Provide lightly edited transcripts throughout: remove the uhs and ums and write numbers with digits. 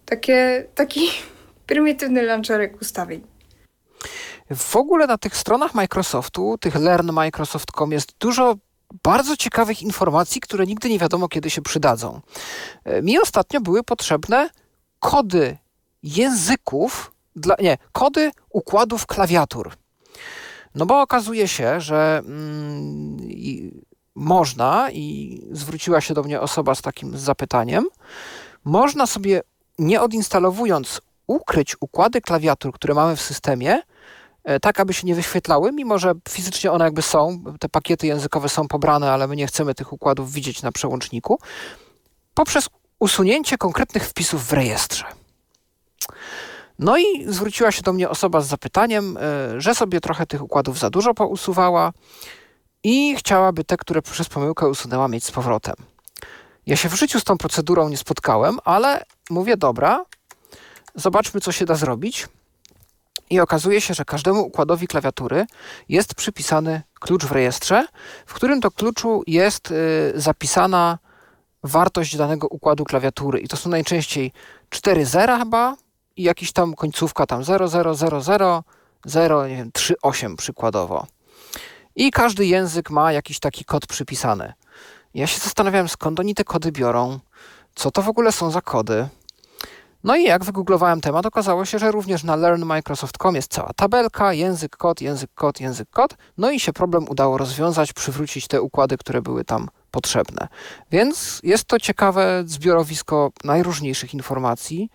Taki prymitywny launcherek ustawień. W ogóle na tych stronach Microsoftu, tych learnmicrosoft.com jest dużo bardzo ciekawych informacji, które nigdy nie wiadomo, kiedy się przydadzą. Mi ostatnio były potrzebne kody języków, kody układów klawiatur. No bo okazuje się, że można, i zwróciła się do mnie osoba z takim zapytaniem, można sobie, nie odinstalowując, ukryć układy klawiatur, które mamy w systemie, tak aby się nie wyświetlały, mimo że fizycznie one jakby są, te pakiety językowe są pobrane, ale my nie chcemy tych układów widzieć na przełączniku, poprzez usunięcie konkretnych wpisów w rejestrze. No i zwróciła się do mnie osoba z zapytaniem, że sobie trochę tych układów za dużo pousuwała i chciałaby te, które przez pomyłkę usunęła, mieć z powrotem. Ja się w życiu z tą procedurą nie spotkałem, ale mówię, dobra, zobaczmy, co się da zrobić. I okazuje się, że każdemu układowi klawiatury jest przypisany klucz w rejestrze, w którym to kluczu jest zapisana wartość danego układu klawiatury. I to są najczęściej 4 zera chyba i jakiś tam końcówka tam 0,0,0,0,0,38 przykładowo. I każdy język ma jakiś taki kod przypisany. Ja się zastanawiałem, skąd oni te kody biorą, co to w ogóle są za kody. No i jak wygooglowałem temat, okazało się, że również na learnmicrosoft.com jest cała tabelka, język, kod, język, kod, język, kod. No i się problem udało rozwiązać, przywrócić te układy, które były tam potrzebne. Więc jest to ciekawe zbiorowisko najróżniejszych informacji,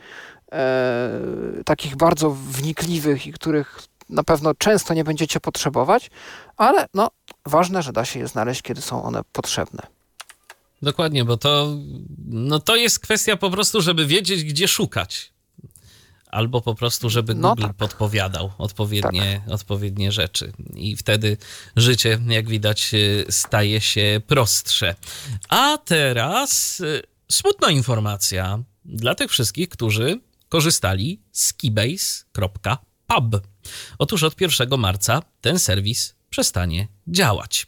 takich bardzo wnikliwych i których na pewno często nie będziecie potrzebować, ale no, ważne, że da się je znaleźć, kiedy są one potrzebne. Dokładnie, bo to jest kwestia po prostu, żeby wiedzieć, gdzie szukać. Albo po prostu, żeby Google podpowiadał odpowiednie rzeczy. I wtedy życie, jak widać, staje się prostsze. A teraz smutna informacja dla tych wszystkich, którzy korzystali z keybase.pub. Otóż od 1 marca ten serwis przestanie działać.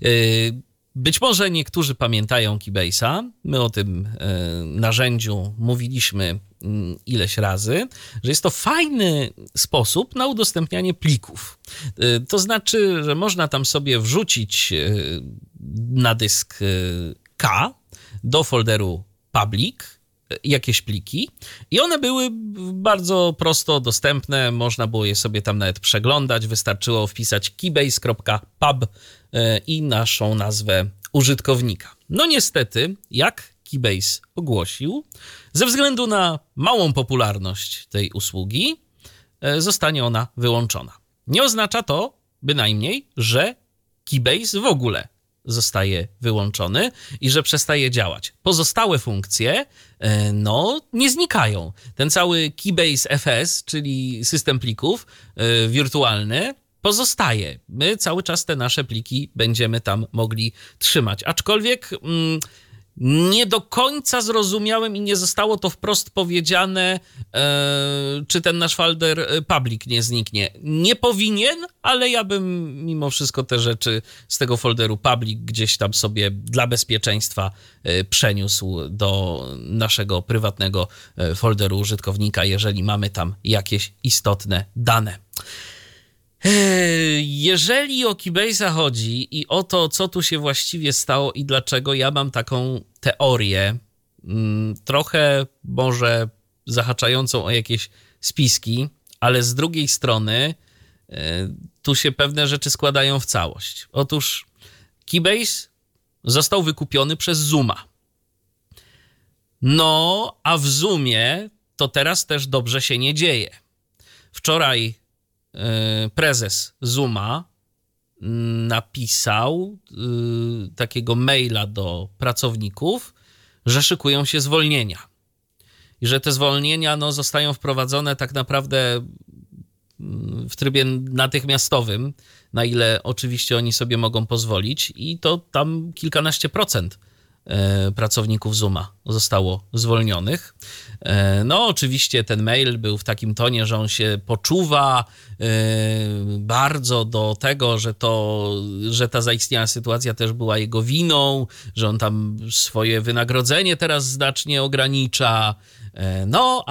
Być może niektórzy pamiętają Keybase'a. My o tym narzędziu mówiliśmy ileś razy, że jest to fajny sposób na udostępnianie plików. To znaczy, że można tam sobie wrzucić na dysk K do folderu public jakieś pliki i one były bardzo prosto dostępne, można było je sobie tam nawet przeglądać, wystarczyło wpisać keybase.pub i naszą nazwę użytkownika. No niestety, jak Keybase ogłosił, ze względu na małą popularność tej usługi zostanie ona wyłączona. Nie oznacza to bynajmniej, że Keybase w ogóle zostaje wyłączony i że przestaje działać. Pozostałe funkcje, nie znikają. Ten cały Keybase FS, czyli system plików wirtualny, pozostaje. My cały czas te nasze pliki będziemy tam mogli trzymać. Aczkolwiek nie do końca zrozumiałem i nie zostało to wprost powiedziane, czy ten nasz folder public nie zniknie. Nie powinien, ale ja bym mimo wszystko te rzeczy z tego folderu public gdzieś tam sobie dla bezpieczeństwa przeniósł do naszego prywatnego folderu użytkownika, jeżeli mamy tam jakieś istotne dane. Jeżeli o Keybase'a chodzi i o to, co tu się właściwie stało i dlaczego, ja mam taką teorię, trochę może zahaczającą o jakieś spiski, ale z drugiej strony tu się pewne rzeczy składają w całość. Otóż Keybase został wykupiony przez Zooma. No, a w Zoomie to teraz też dobrze się nie dzieje. Wczoraj prezes Zooma napisał takiego maila do pracowników, że szykują się zwolnienia. I że te zwolnienia zostają wprowadzone tak naprawdę w trybie natychmiastowym, na ile oczywiście oni sobie mogą pozwolić, i to tam kilkanaście procent pracowników Zooma zostało zwolnionych. No oczywiście ten mail był w takim tonie, że on się poczuwa bardzo do tego, że ta zaistniała sytuacja też była jego winą, że on tam swoje wynagrodzenie teraz znacznie ogranicza. No